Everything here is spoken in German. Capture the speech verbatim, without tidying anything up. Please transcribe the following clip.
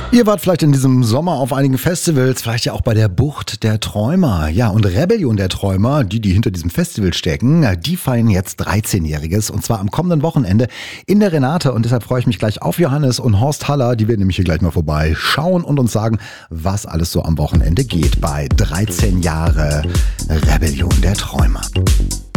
Ihr wart vielleicht in diesem Sommer auf einigen Festivals, vielleicht ja auch bei der Bucht der Träumer. Ja, und Rebellion der Träumer, die, die hinter diesem Festival stecken, die feiern jetzt dreizehnjähriges und zwar am kommenden Wochenende in der Renate. Und deshalb freue ich mich gleich auf Johannes und Horst Haller. Die werden nämlich hier gleich mal vorbei schauen und uns sagen, was alles so am Wochenende geht bei dreizehn Jahre Rebellion der Träumer.